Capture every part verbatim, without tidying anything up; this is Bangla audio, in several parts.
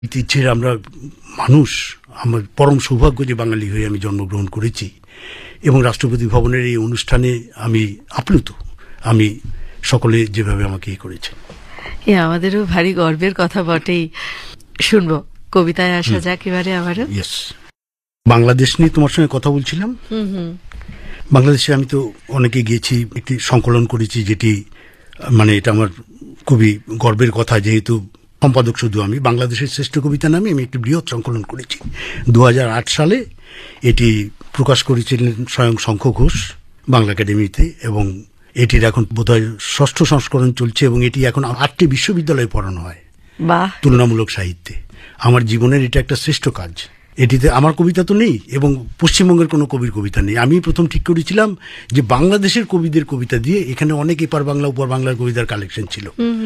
ঐতিহ্যের আমরা মানুষ, আমার পরম সৌভাগ্য যে বাঙালি হয়ে আমি জন্মগ্রহণ করেছি এবং রাষ্ট্রপতি ভবনের এই অনুষ্ঠানে আমি আপ্লুত। আমি সকলে যেভাবে আমাকে এ করেছে, এ আমাদেরও ভারী গর্বের কথা বটেই। শুনবো, কবিতায় আসা যাক এবারে আবারও। ইয়েস, বাংলাদেশ নিয়ে তোমার সঙ্গে কথা বলছিলাম। হুম হুম বাংলাদেশে আমি তো অনেকে গিয়েছি, একটি সংকলন করেছি, যেটি মানে এটা আমার খুবই গর্বের কথা, যেহেতু সম্পাদক শুধু আমি। বাংলাদেশের শ্রেষ্ঠ কবিতা নামে আমি একটি বৃহৎ সংকলন করেছি দু হাজার আট সালে। এটি প্রকাশ করেছিলেন স্বয়ং শঙ্খ ঘোষ বাংলা একাডেমিতে, এবং এটির এখন বোধহয় ষষ্ঠ সংস্করণ চলছে এবং এটি এখন আটটি বিশ্ববিদ্যালয়ে পড়ানো হয় তুলনামূলক সাহিত্যে। আমার জীবনের এটা একটা শ্রেষ্ঠ কাজ। এটিতে আমার কবিতা তো নেই এবং পশ্চিমবঙ্গের কোনো কবির কবিতা নেই। আমি প্রথম ঠিক করেছিলাম যে বাংলাদেশের কবিদের কবিতা দিয়ে, এখানে অনেক এপার বাংলা ওপার বাংলার কবিতার কালেকশন ছিল।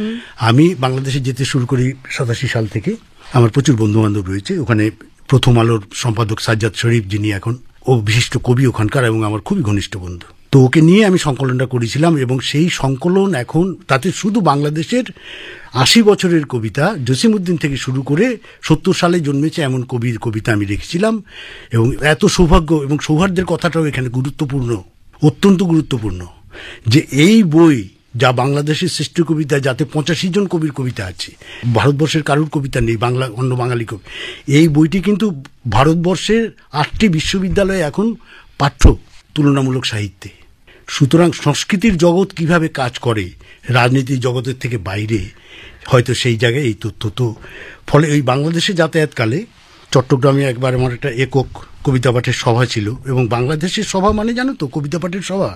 আমি বাংলাদেশে যেতে শুরু করি সাতাশি সাল থেকে। আমার প্রচুর বন্ধু বান্ধব রয়েছে ওখানে। প্রথম আলোর সম্পাদক সাজ্জাদ শরীফ, যিনি এখন ও বিশিষ্ট কবি ওখানকার এবং আমার খুবই ঘনিষ্ঠ বন্ধু, তো ওকে নিয়ে আমি সংকলনটা করেছিলাম। এবং সেই সংকলন এখন তাতে শুধু বাংলাদেশের আশি বছরের কবিতা জসিমউদ্দিন থেকে শুরু করে সত্তর সালে জন্মেছে এমন কবির কবিতা আমি রেখেছিলাম। এবং এত সৌভাগ্য এবং সৌহার্দ্যের কথাটাও এখানে গুরুত্বপূর্ণ, অত্যন্ত গুরুত্বপূর্ণ, যে এই বই যা বাংলাদেশের শ্রেষ্ঠ কবিতা, যাতে পঁচাশি জন কবির কবিতা আছে, ভারতবর্ষের কারুর কবিতা নেই, বাংলা অন্য বাঙালি কবি। এই বইটি কিন্তু ভারতবর্ষের আটটি বিশ্ববিদ্যালয়ে এখন পাঠ্য তুলনামূলক সাহিত্যে। সুতরাং সংস্কৃতির জগৎ কিভাবে কাজ করে রাজনীতির জগতের থেকে বাইরে, হয়তো সেই জায়গায় এই তথ্য। তো ফলে ওই বাংলাদেশে যাতায়াতকালে চট্টগ্রামে একবার আমার একটা একক কবিতা পাঠের সভা ছিল, এবং বাংলাদেশের সভা মানে জানো তো, কবিতা পাঠের সভা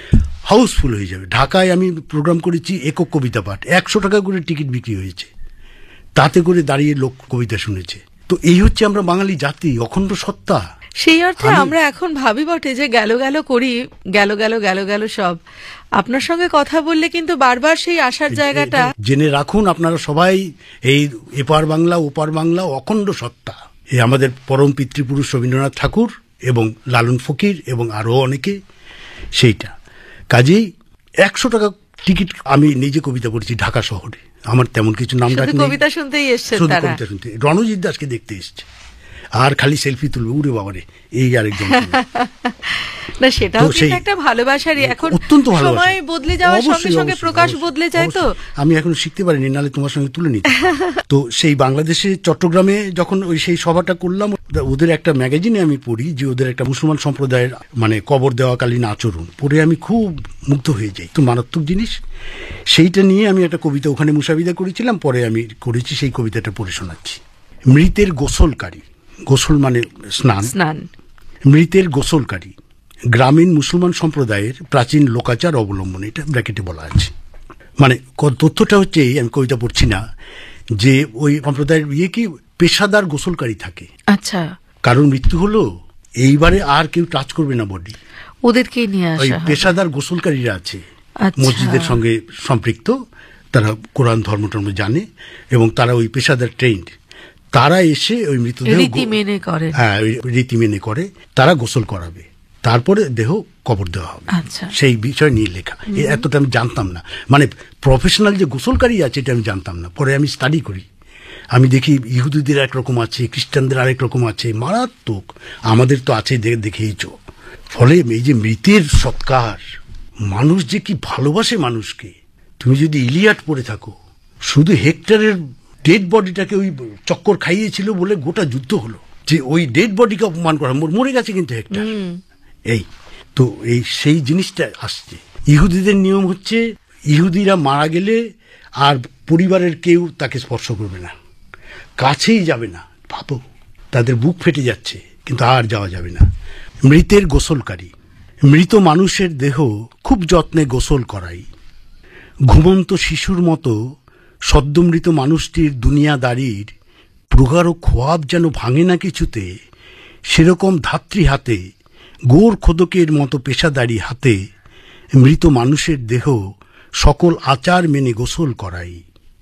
হাউসফুল হয়ে যাবে। ঢাকায় আমি প্রোগ্রাম করেছি একক কবিতা পাঠ, একশো টাকা করে টিকিট বিক্রি হয়েছে, তাতে করে দাঁড়িয়ে লোক কবিতা শুনেছে। তো এই হচ্ছে আমরা বাঙালি জাতি, অখণ্ড সত্তা। সেই অর্থে আমরা এখন ভাবি বটে যে গেল গেল করি, গেল গেল গেল গেল সব। আপনার সঙ্গে কথা বললে কিন্তু বারবার সেই আসার জায়গাটা জেনে রাখুন আপনারা সবাই, এই এপার বাংলা ওপার বাংলা অখণ্ড সত্তা। এই আমাদের পরম পিতৃপুরুষ রবীন্দ্রনাথ ঠাকুর এবং লালন ফকির এবং আরও অনেকে, সেইটা। কাজেই একশো টাকা টিকিট, আমি নিজে কবিতা পড়েছি ঢাকা শহরে, আমার তেমন কিছু নাম ডাক নেই, কবিতা শুনতেই এসছে, শুধু কবিতা শুনতে। রণজিৎ দাসকে দেখতে এসছে আর খালি সেলফি তুলবে, উড়ে বাবারে এই আরেকজন। না, সেটাও কিন্তু একটা ভালোবাসারই। এখন অত্যন্ত ভালোবাসা, সময় বদলে যাওয়ার সঙ্গে সঙ্গে প্রকাশ বদলে যায়। তো আমি এখনো শিখতে পারিনি, নালে তোমার সঙ্গে তুলে নিতে। তো সেই বাংলাদেশে চট্টগ্রামে যখন ওই সেই সভাটা করলাম, ওদের একটা ম্যাগাজিনে আমি পড়ি যে ওদের একটা মুসলমান সম্প্রদায়ের মানে কবর দেওয়াকালীন আচরণ পড়ে আমি খুব মুগ্ধ হয়ে যাই। তো মারাত্মক জিনিস, সেইটা নিয়ে আমি একটা কবিতা ওখানে মুসাবিদা করেছিলাম, পরে আমি করেছি, সেই কবিতাটা পড়ে শোনাচ্ছি। মৃতের গোসলকারী, গোসল মানে স্নান, স্নান মৃতের গোসলকারী গ্রামীণ মুসলমান সম্প্রদায়ের প্রাচীন লোকাচার অবলম্বন, এটা ব্র্যাকেটে বলা আছে। মানে তথ্যটা হচ্ছে এই, আমি কবিতা পড়ছি না, যে ওই সম্প্রদায়ের ইয়ে কি পেশাদার গোসলকারী থাকে। আচ্ছা, কারণ মৃত্যু হলো, এইবারে আর কেউ টাচ করবে না বডি, ওদেরকে নিয়ে আসা। ওই পেশাদার গোসলকারীরা আছে, মসজিদের সঙ্গে সম্পৃক্ত, তারা কোরআন ধর্ম টর্ম জানে এবং তারা ওই পেশাদার ট্রেন্ড, তারা এসে ওই মৃতদেহ রীতি মেনে করে, হ্যাঁ রীতি মেনে করে, তারা গোসল করাবে, তারপরে দেহ কবর দেওয়া হবে। সেই বিষয় নিয়ে লেখা, এতটা আমি জানতাম না। মানে প্রফেশনাল যে গোসলকারী আছে এটা আমি জানতাম না, পরে আমি স্টাডি করি, আমি দেখি ইহুদিদের একরকম আছে, খ্রিস্টানদের আরেক রকম আছে, মারাত্মক। আমাদের তো আছে, দেখেইছ। ফলে এই যে মৃতের সৎকার, মানুষ যে কি ভালোবাসে মানুষকে। তুমি যদি ইলিয়াড পড়ে থাকো, শুধু হেক্টরের ডেড বডিটাকে ওই চক্কর খাইয়েছিল বলে গোটা যুদ্ধ হলো, যে ওই ডেড বডিকে অপমান করা, মরে গেছে কিন্তু হেক্টর। এই তো এই সেই জিনিসটা আসছে। ইহুদিদের নিয়ম হচ্ছে, ইহুদিরা মারা গেলে আর পরিবারের কেউ তাকে স্পর্শ করবে না, কাছেই যাবে না। ভাবো, তাদের বুক ফেটে যাচ্ছে কিন্তু আর যাওয়া যাবে না। মৃতের গোসলকারী, মৃত মানুষের দেহ খুব যত্নে গোসল করাই, ঘুমন্ত শিশুর মতো সদ্যমৃত মানুষটির দুনিয়াদারির প্রগাঢ় খোয়াব যেন ভাঙে না কিছুতে, সেরকম ধাত্রী হাতে, গোর খোদকের মতো পেশাদারি হাতে মৃত মানুষের দেহ সকল আচার মেনে গোসল করাই।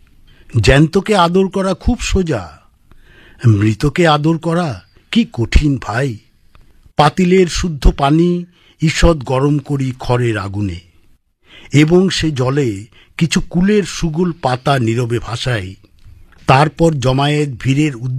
জ্যান্তকে আদর করা খুব সোজা, মৃতকে আদর করা কি কঠিন ভাই। পাতিলের শুদ্ধ পানি ঈষৎ গরম করি খড়ের আগুনে, এবং সে জলে কিছু কুলের সুগুল পাতা নীরবে ভাসাই। তারপর জমায়েত ভিড়ের